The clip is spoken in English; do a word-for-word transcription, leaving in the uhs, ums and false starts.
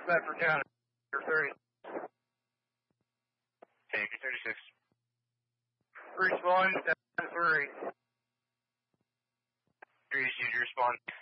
Bedford County, thirty. Tanker thirty-six. Respond, seven three. Three, did you respond?